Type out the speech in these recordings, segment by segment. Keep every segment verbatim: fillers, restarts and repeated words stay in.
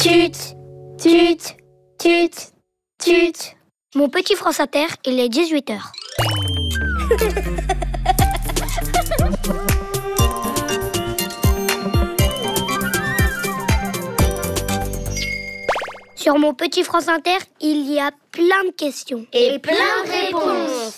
Tut, tut, tut, tut. Mon petit France Inter, il est dix-huit heures. Sur mon petit France Inter, il y a plein de questions. Et plein de réponses.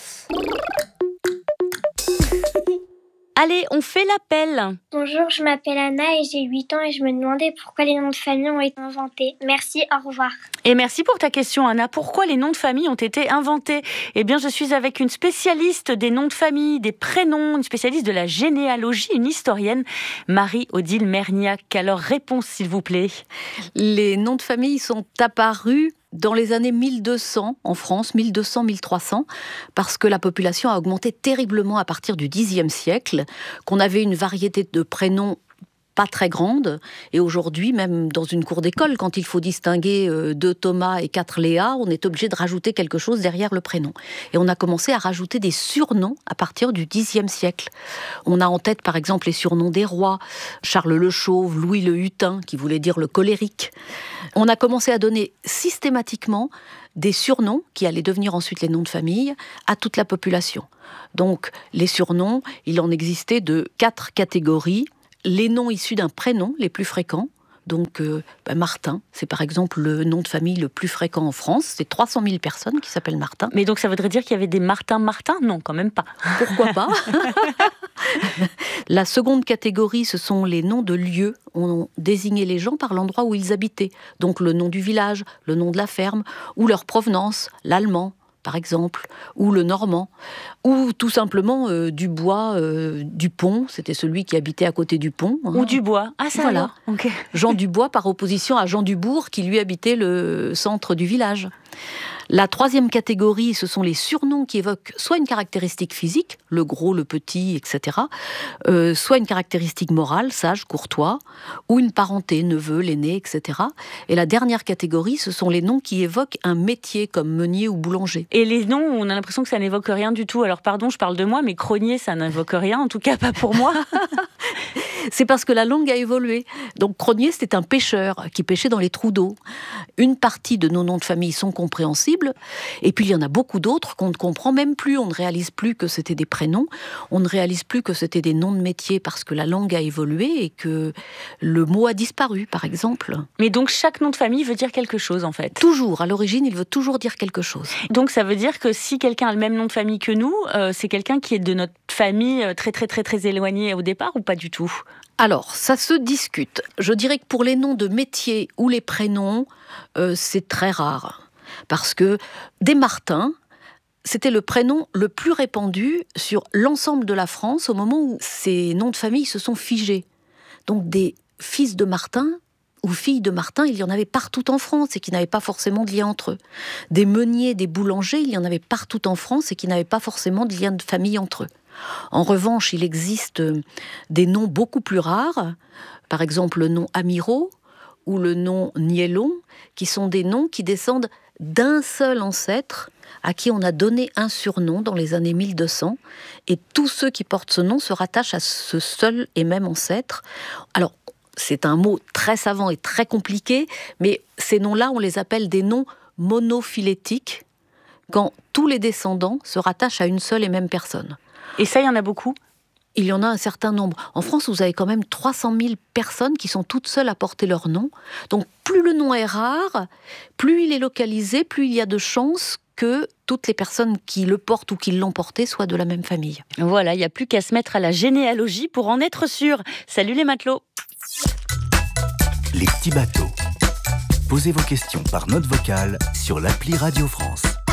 Allez, on fait l'appel. Bonjour, je m'appelle Anna et j'ai huit ans et je me demandais pourquoi les noms de famille ont été inventés. Merci, au revoir. Et merci pour ta question, Anna. Pourquoi les noms de famille ont été inventés ? Eh bien, je suis avec une spécialiste des noms de famille, des prénoms, une spécialiste de la généalogie, une historienne, Marie-Odile Merniac. Alors, réponse, s'il vous plaît. Les noms de famille sont apparus dans les années mille deux cents en France, mille deux cents à mille trois cents, parce que la population a augmenté terriblement à partir du dixième siècle, qu'on avait une variété de prénoms pas très grande, et aujourd'hui, même dans une cour d'école, quand il faut distinguer euh, deux Thomas et quatre Léa, on est obligé de rajouter quelque chose derrière le prénom. Et on a commencé à rajouter des surnoms à partir du dixième siècle. On a en tête, par exemple, les surnoms des rois, Charles le Chauve, Louis le Hutin, qui voulait dire le colérique. On a commencé à donner systématiquement des surnoms, qui allaient devenir ensuite les noms de famille, à toute la population. Donc, les surnoms, il en existait de quatre catégories. Les noms issus d'un prénom, les plus fréquents. Donc, euh, bah Martin, c'est par exemple le nom de famille le plus fréquent en France. C'est trois cent mille personnes qui s'appellent Martin. Mais donc, ça voudrait dire qu'il y avait des Martin Martin ? Non, quand même pas. Pourquoi pas ? La seconde catégorie, ce sont les noms de lieux. On désignait les gens par l'endroit où ils habitaient. Donc, le nom du village, le nom de la ferme, ou leur provenance, l'allemand, par exemple, ou le normand, ou tout simplement euh, Dubois, euh, Dupont, c'était celui qui habitait à côté du pont. Hein. Ou Dubois, ah ça voilà. alors. Okay. Jean Dubois par opposition à Jean Dubourg qui lui habitait le centre du village. La troisième catégorie, ce sont les surnoms qui évoquent soit une caractéristique physique, le gros, le petit, et cetera, euh, soit une caractéristique morale, sage, courtois, ou une parenté, neveu, l'aîné, et cetera. Et la dernière catégorie, ce sont les noms qui évoquent un métier comme meunier ou boulanger. Et les noms, on a l'impression que ça n'évoque rien du tout. Alors pardon, je parle de moi, mais cronier, ça n'évoque rien, en tout cas pas pour moi. C'est parce que la langue a évolué. Donc cronier, c'était un pêcheur qui pêchait dans les trous d'eau. Une partie de nos noms de famille sont compréhensibles, et puis il y en a beaucoup d'autres qu'on ne comprend même plus. On ne réalise plus que c'était des prénoms, on ne réalise plus que c'était des noms de métiers parce que la langue a évolué et que le mot a disparu, par exemple. Mais donc chaque nom de famille veut dire quelque chose, en fait. Toujours, à l'origine, il veut toujours dire quelque chose. Donc ça veut dire que si quelqu'un a le même nom de famille que nous, euh, c'est quelqu'un qui est de notre famille très très très très éloignée au départ, ou pas du tout ? Alors, ça se discute. Je dirais que pour les noms de métiers ou les prénoms, euh, c'est très rare. Parce que des Martins, c'était le prénom le plus répandu sur l'ensemble de la France au moment où ces noms de famille se sont figés. Donc des fils de Martin ou filles de Martin, il y en avait partout en France et qui n'avaient pas forcément de lien entre eux. Des meuniers, des boulangers, il y en avait partout en France et qui n'avaient pas forcément de lien de famille entre eux. En revanche, il existe des noms beaucoup plus rares, par exemple le nom Amiraux ou le nom Niellon, qui sont des noms qui descendent d'un seul ancêtre à qui on a donné un surnom dans les années mille deux cents, et tous ceux qui portent ce nom se rattachent à ce seul et même ancêtre. Alors, c'est un mot très savant et très compliqué, mais ces noms-là, on les appelle des noms monophylétiques, quand tous les descendants se rattachent à une seule et même personne. Et ça, il y en a beaucoup ? Il y en a un certain nombre. En France, vous avez quand même trois cent mille personnes qui sont toutes seules à porter leur nom. Donc, plus le nom est rare, plus il est localisé, plus il y a de chances que toutes les personnes qui le portent ou qui l'ont porté soient de la même famille. Voilà, il n'y a plus qu'à se mettre à la généalogie pour en être sûr. Salut les matelots. Les petits bateaux. Posez vos questions par note vocale sur l'appli Radio France.